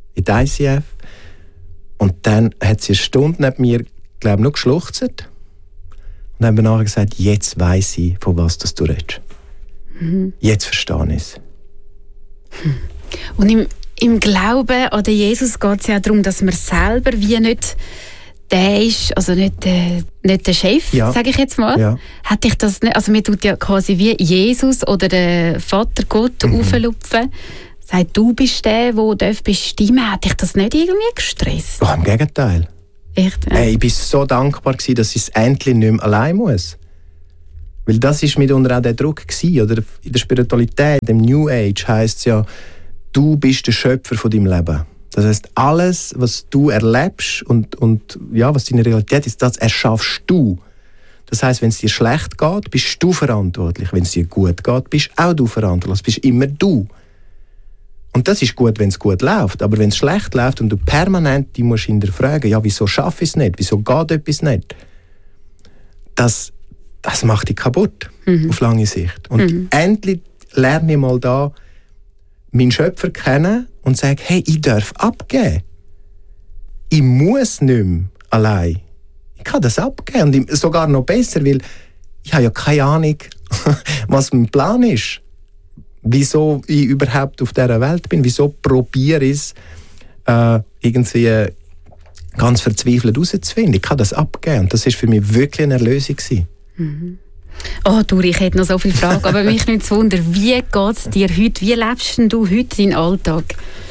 in die I C F. Und dann hat sie eine Stunde neben mir, glaube ich, noch geschluchzt. Und dann haben wir nachher gesagt, jetzt weiss ich, von was das du redest. Mhm. Jetzt verstehe ich es. Und im, im Glauben an den Jesus geht es ja darum, dass man selber wie nicht der ist, also nicht der, nicht der Chef, ja. sage ich jetzt mal. Ja. Hat dich das nicht, also man tut ja quasi wie Jesus oder der Vater Gott mhm. auflupfen. Sagt, du bist der, der bestimmen darf. Hat dich das nicht irgendwie gestresst? Oh, im Gegenteil. Echt? Ja. Hey, ich war so dankbar, dass ich es endlich nicht mehr allein muss. Weil das war mitunter auch der Druck gewesen, oder? In der Spiritualität, im New Age, heisst es ja, du bist der Schöpfer von deinem Leben. Das heisst, alles, was du erlebst und, und ja, was deine Realität ist, das erschaffst du. Das heisst, wenn es dir schlecht geht, bist du verantwortlich. Wenn es dir gut geht, bist auch du verantwortlich. Das bist immer du. Und das ist gut, wenn es gut läuft. Aber wenn es schlecht läuft und du permanent die musst hinterfragen, ja, wieso schaffe ich es nicht? Wieso geht etwas nicht? Das, das macht dich kaputt, mhm. auf lange Sicht. Und mhm. endlich lerne ich mal da meinen Schöpfer kennen und sage, hey, ich darf abgeben. Ich muss nicht mehr allein. Ich kann das abgeben. Und sogar noch besser, weil ich habe ja keine Ahnung, was mein Plan ist. Wieso ich überhaupt auf dieser Welt bin. Wieso probiere ich es, äh, irgendwie ganz verzweifelt herauszufinden. Ich kann das abgeben. Und das war für mich wirklich eine Erlösung. Mhm. Oh, du, ich hätte noch so viele Fragen, aber mich nicht zu wundern, wie geht es dir heute? Wie lebst du heute deinen Alltag?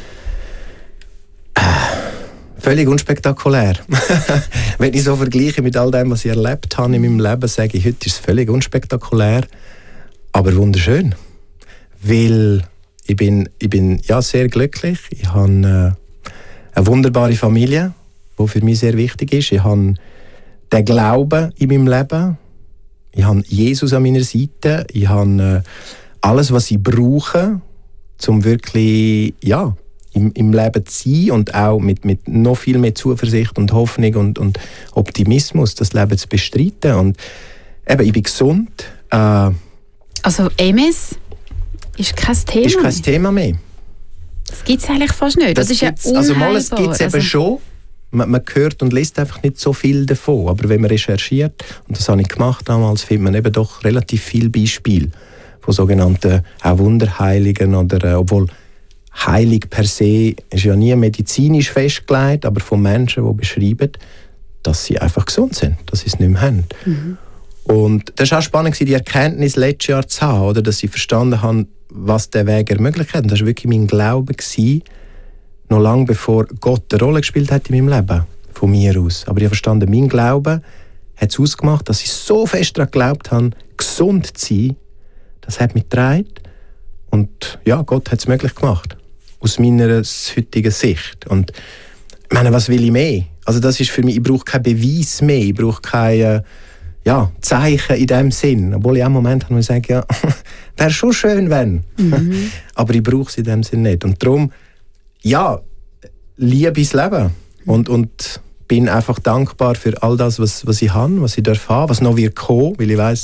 Äh, völlig unspektakulär. Wenn ich so vergleiche mit all dem, was ich erlebt habe in meinem Leben, sage ich, heute ist es völlig unspektakulär, aber wunderschön. Weil ich bin, ich bin ja, sehr glücklich. Ich habe äh, eine wunderbare Familie, die für mich sehr wichtig ist. Ich habe den Glauben in meinem Leben. Ich habe Jesus an meiner Seite. Ich habe äh, alles, was ich brauche, um wirklich ja, im, im Leben zu sein und auch mit, mit noch viel mehr Zuversicht und Hoffnung und, und Optimismus das Leben zu bestreiten. Und eben, ich bin gesund. Äh, also M S ist kein Thema ist kein Thema mehr. Das gibt es eigentlich fast nicht. Das, das ist ja unheilbar. Also mal, es gibt es eben also schon. Man, man hört und liest einfach nicht so viel davon. Aber wenn man recherchiert, und das habe ich gemacht damals, findet man eben doch relativ viele Beispiele von sogenannten auch Wunderheiligen. Oder, äh, obwohl heilig per se ist ja nie medizinisch festgelegt, aber von Menschen, die beschreiben, dass sie einfach gesund sind, dass sie es nicht mehr haben. Mhm. Und das war auch spannend, die Erkenntnis letztes Jahr zu haben, oder, dass sie verstanden haben, was der Weg ermöglicht hat. Und das war wirklich mein Glaube, noch lange bevor Gott eine Rolle gespielt hat in meinem Leben, von mir aus. Aber ich habe verstanden, mein Glaube hat es ausgemacht, dass ich so fest daran geglaubt habe, gesund zu sein. Das hat mich getragen. Und ja, Gott hat es möglich gemacht. Aus meiner heutigen Sicht. Und ich meine, was will ich mehr? Also das ist für mich, ich brauche keinen Beweis mehr. Ich brauche keine ja, Zeichen in dem Sinn. Obwohl ich auch einen Moment habe, wo ich sage, ja, wäre schon schön, wenn. Mhm. Aber ich brauche es in dem Sinn nicht. Und darum, ja, liebe das Leben. Und, und bin einfach dankbar für all das, was, was ich habe, was ich darf haben, was noch wird kommen, weil ich weiss,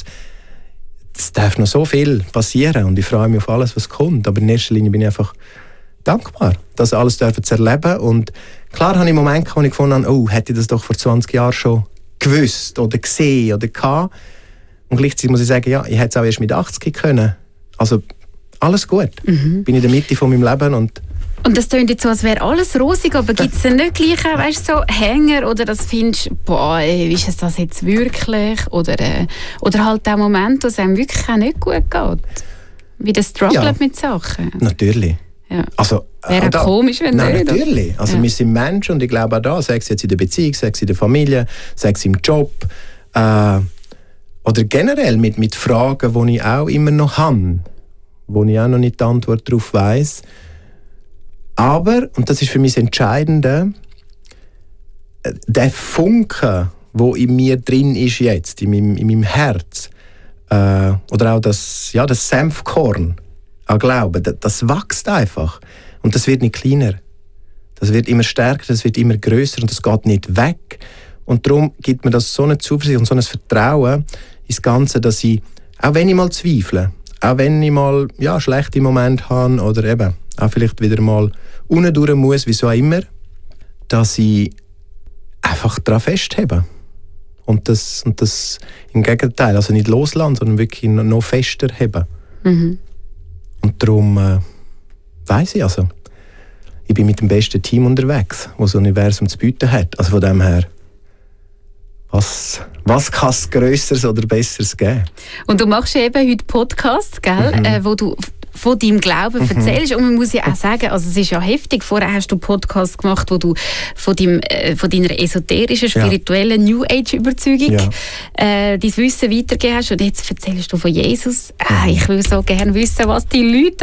es darf noch so viel passieren und ich freue mich auf alles, was kommt. Aber in erster Linie bin ich einfach dankbar, das alles zu erleben. Und klar habe ich Momente, wo ich gefunden habe, oh, hätte ich das doch vor zwanzig Jahren schon gewusst oder gesehen oder gehabt. Und gleichzeitig muss ich sagen, ja, ich hätte es auch erst mit achtzig können. Also alles gut. Mhm. Bin in der Mitte von meinem Leben und Und das klingt jetzt so, als wäre alles rosig, aber gibt es denn nicht gleich auch, weißt, so Hänger oder das findest du, boah, ey, ist es das jetzt wirklich? Oder, äh, oder halt der Moment, wo es einem wirklich auch nicht gut geht? Wie das Struggle ja, mit Sachen? Natürlich. Ja. Also, wäre auch komisch, wenn nein, nicht. Natürlich. Also ja. Wir sind Menschen und ich glaube auch da, sei es jetzt in der Beziehung, sei es in der Familie, sei es im Job äh, oder generell mit, mit Fragen, die ich auch immer noch habe, wo ich auch noch nicht die Antwort darauf weiss. Aber, und das ist für mich das Entscheidende, der Funke, der in mir drin ist jetzt, in meinem, in meinem Herz, äh, oder auch das, ja, das Senfkorn an Glauben, das, das wächst einfach. Und das wird nicht kleiner. Das wird immer stärker, das wird immer grösser und das geht nicht weg. Und darum gibt mir das so eine Zuversicht und so ein Vertrauen ins Ganze, dass ich, auch wenn ich mal zweifle, auch wenn ich mal ja, schlechte Momente habe oder eben auch vielleicht wieder mal unten durch muss, wieso auch immer, dass ich einfach daran festhebe. Und das, und das im Gegenteil, also nicht loslassen, sondern wirklich noch fester heben. Mhm. Und darum äh, weiss ich, also, ich bin mit dem besten Team unterwegs, das das Universum zu bieten hat. Also von dem her, was, was kann es Grösseres oder Besseres geben? Und du machst eben heute Podcasts, gell, mhm. äh, wo du von deinem Glauben mhm. erzählst. Und man muss ja auch sagen, also es ist ja heftig. Vorher hast du Podcasts gemacht, wo du von, deinem, äh, von deiner esoterischen, spirituellen ja. New Age-Überzeugung ja. äh, dein Wissen weitergegeben hast. Und jetzt erzählst du von Jesus. Äh, ich will so gerne wissen, was die Leute